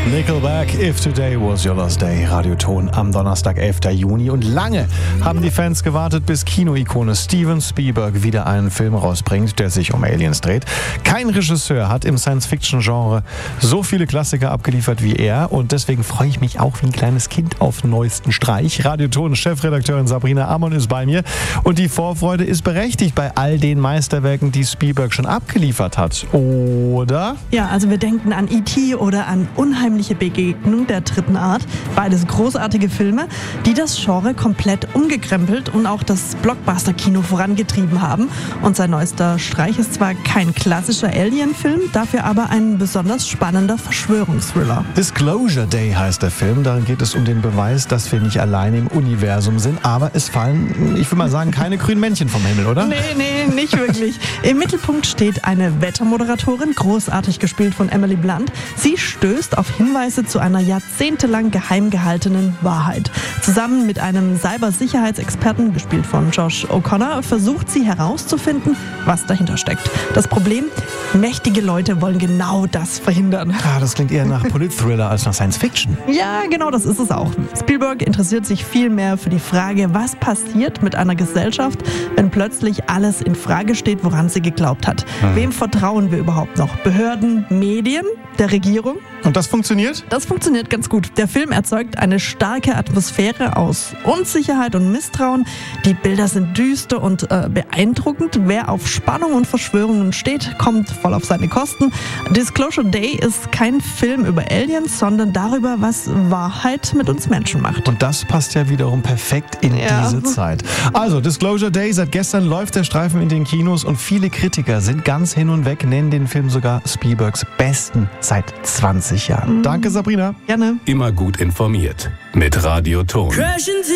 Nickelback, If Today Was Your Last Day, Radioton am Donnerstag, 11. Juni. Und lange haben die Fans gewartet, bis Kinoikone Steven Spielberg wieder einen Film rausbringt, der sich um Aliens dreht. Kein Regisseur hat im Science-Fiction-Genre so viele Klassiker abgeliefert wie er. Und deswegen freue ich mich auch wie ein kleines Kind auf den neuesten Streich. Radioton-Chefredakteurin Sabrina Amon ist bei mir. Und die Vorfreude ist berechtigt bei all den Meisterwerken, die Spielberg schon abgeliefert hat. Oder? Ja, also wir denken an E.T. oder an Unheimliche Begegnung der dritten Art. Beides großartige Filme, die das Genre komplett umgekrempelt und auch das Blockbuster-Kino vorangetrieben haben. Und sein neuester Streich ist zwar kein klassischer Alien-Film, dafür aber ein besonders spannender Verschwörungsthriller. Disclosure Day heißt der Film. Darin geht es um den Beweis, dass wir nicht alleine im Universum sind. Aber es fallen, ich will mal sagen, keine grünen Männchen vom Himmel, oder? Nee, nicht wirklich. Im Mittelpunkt steht eine Wettermoderatorin, großartig gespielt von Emily Blunt. Sie stößt auf Hinweise zu einer jahrzehntelang geheim gehaltenen Wahrheit. Zusammen mit einem Cybersicherheitsexperten, gespielt von Josh O'Connor, versucht sie herauszufinden, was dahinter steckt. Das Problem: mächtige Leute wollen genau das verhindern. Das klingt eher nach Polit-Thriller als nach Science-Fiction. Ja, genau, das ist es auch. Spielberg interessiert sich viel mehr für die Frage, was passiert mit einer Gesellschaft, wenn plötzlich alles in Frage steht, woran sie geglaubt hat. Wem vertrauen wir überhaupt noch? Behörden, Medien, der Regierung? Und das funktioniert? Das funktioniert ganz gut. Der Film erzeugt eine starke Atmosphäre aus Unsicherheit und Misstrauen. Die Bilder sind düster und beeindruckend. Wer auf Spannung und Verschwörungen steht, kommt voll auf seine Kosten. Disclosure Day ist kein Film über Aliens, sondern darüber, was Wahrheit mit uns Menschen macht. Und das passt ja wiederum perfekt in diese Zeit. Also, Disclosure Day, seit gestern läuft der Streifen in den Kinos und viele Kritiker sind ganz hin und weg, nennen den Film sogar Spielbergs besten seit 20 Jahren. Danke, Sabrina. Gerne. Immer gut informiert mit Radioton.